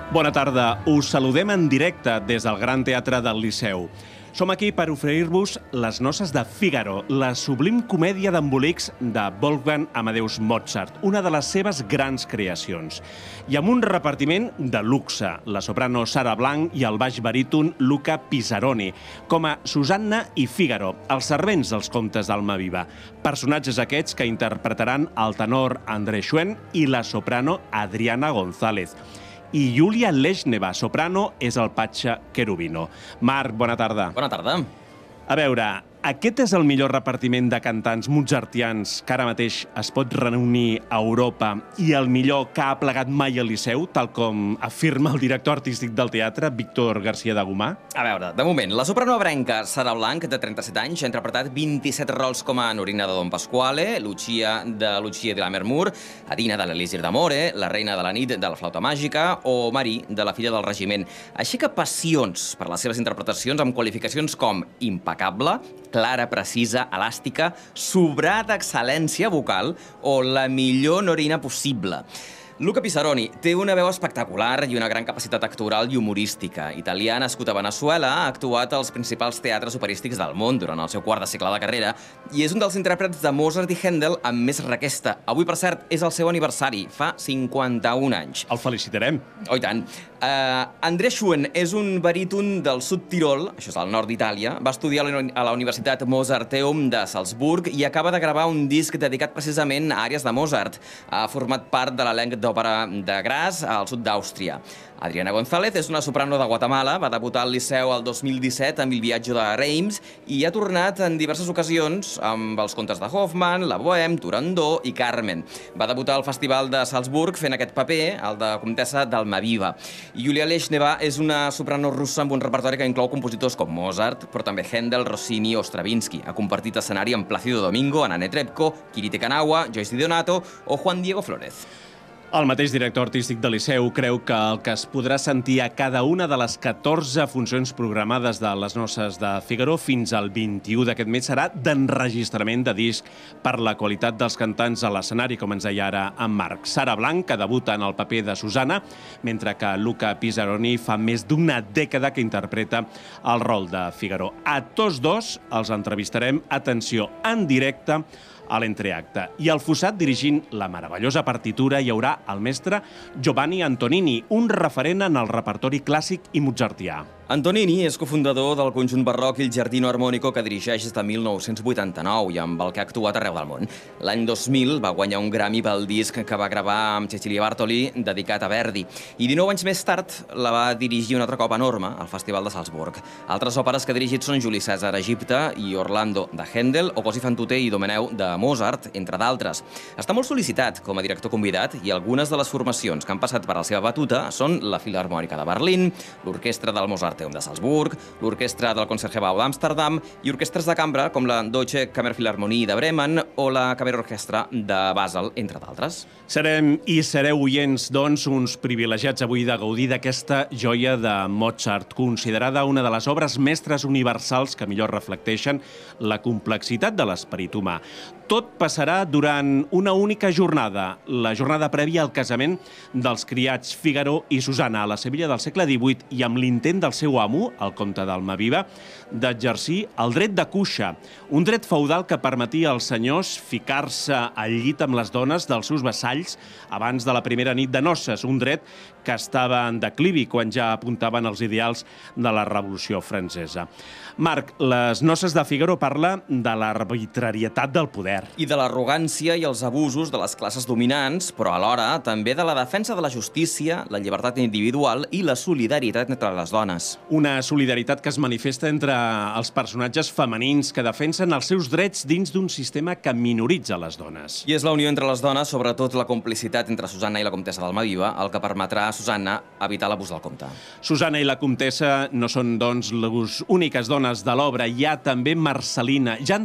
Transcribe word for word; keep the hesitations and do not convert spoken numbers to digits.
Bona tarda. Us saludem en directe des del Gran Teatre del Liceu. Som aquí per oferir-vos Les noces de Fígaro, la sublim comèdia d'embolics de Wolfgang Amadeus Mozart, una de les seves grans creacions. I amb un repartiment de luxe, la soprano Sara Blanc i el baix baríton Luca Pisaroni, com a Susanna i Fígaro, els servents dels comtes d'Almaviva. Personatges aquests que interpretaran el tenor André Schwen i la soprano Adriana González. I Júlia Lešneva, soprano, és el patge Cherubino. Marc, bona tarda. Bona tarda. A veure, aquest és el millor repartiment de cantants mozartians que ara mateix es pot reunir a Europa i el millor que ha plegat mai al Liceu, tal com afirma el director artístic del teatre, Víctor García de Gomà? A veure, de moment, la soprano ebrenca Sara Blanc, de trenta-set anys, ha interpretat vint-i-set rols com a Norina de Don Pasquale, Lucia de Lucia de Lammermoor, Adina de l'Elisir d'Amore, la reina de la nit de la flauta màgica o Marie de la filla del regiment. Així que passions per les seves interpretacions amb qualificacions com impecable, clara, precisa, elàstica, sobrada excel·lència vocal o la millor Norina possible. Luca Pisaroni té una veu espectacular i una gran capacitat actoral i humorística. Italià, nascut a Veneçuela, ha actuat als principals teatres operístics del món durant el seu quart de segle de carrera i és un dels intèrprets de Mozart i Händel amb més requesta. Avui, per cert, és el seu aniversari, fa cinquanta-un anys. El felicitarem. Oh, i tant. Uh, André Schwen és un baríton del sud Tirol, això és al nord d'Itàlia, va estudiar a la Universitat Mozarteum de Salzburg i acaba de gravar un disc dedicat precisament a àrees de Mozart. Ha format part de l'elenc d'òpera de Graz, al sud d'Àustria. Adriana González és una soprano de Guatemala, va debutar al Liceu el dos mil disset amb El viatge de Reims i ha tornat en diverses ocasions amb els contes de Hoffmann, La Bohème, Turandot i Carmen. Va debutar al Festival de Salzburg fent aquest paper, el de comtessa d'Almaviva. Júlia Lešneva és una soprano russa amb un repertori que inclou compositors com Mozart, però també Händel, Rossini o Stravinsky. Ha compartit escenari amb Plácido Domingo, Anna Netrebko, Kirite Kanawa, Joyce Di Donato o Juan Diego Flórez. El mateix director artístic del Liceu creu que el que es podrà sentir a cada una de les catorze funcions programades de Les noces de Fígaro fins al vint-i-u d'aquest mes serà d'enregistrament de disc per la qualitat dels cantants a l'escenari, com ens deia ara en Marc. Sara Blanc, que debuta en el paper de Susanna, mentre que Luca Pisaroni fa més d'una dècada que interpreta el rol de Fígaro. A tots dos els entrevistarem, atenció, en directe, a l'entreacte. I al fossat, dirigint la meravellosa partitura, hi haurà el mestre Giovanni Antonini, un referent en el repertori clàssic i mozartià. Antonini és cofundador del conjunt barroc Il Giardino Armonico, que dirigeix des de mil nou-cents vuitanta-nou i amb el que ha actuat arreu del món. L'any dos mil va guanyar un Grammy pel disc que va gravar amb Cecilia Bartoli, dedicat a Verdi. I dinou anys més tard la va dirigir un altre cop enorme al Festival de Salzburg. Altres òperes que ha dirigit són Juli Cèsar a Egipte i Orlando de Händel o Così fan tutte i Domeneu de Mozart, entre d'altres. Està molt sol·licitat com a director convidat i algunes de les formacions que han passat per la seva batuta són la Filharmònica de Berlín, l'Orquestra del Mozart de Salzburg, l'Orquestra del Concertgebouw d'Amsterdam i orquestres de cambra com la Deutsche Kammerphilharmonie de Bremen o la Kammerorchestra de Basel, entre d'altres. Serem i sereu oients, doncs, uns privilegiats avui de gaudir d'aquesta joia de Mozart, considerada una de les obres mestres universals que millor reflecteixen la complexitat de l'esperit humà. Tot passarà durant una única jornada, la jornada prèvia al casament dels criats Fígaro i Susanna a la Sevilla del segle divuit i amb l'intent del seu amo, el comte d'Almaviva, d'exercir el dret de cuixa, un dret feudal que permetia als senyors ficar-se al llit amb les dones dels seus vassalls abans de la primera nit de noces, un dret que estava en declivi quan ja apuntaven els ideals de la Revolució Francesa. Marc, Les noces de Fígaro parla de l'arbitrarietat del poder. I de l'arrogància i els abusos de les classes dominants, però alhora també de la defensa de la justícia, la llibertat individual i la solidaritat entre les dones. Una solidaritat que es manifesta entre els personatges femenins que defensen els seus drets dins d'un sistema que minoritza les dones. I és la unió entre les dones, sobretot la complicitat entre Susanna i la comtessa d'Almaviva, el que permetrà a Susanna evitar l'abús del comte. Susanna i la comtessa no són, doncs, les úniques dones de l'obra. Hi ha també Marcelina. Ja han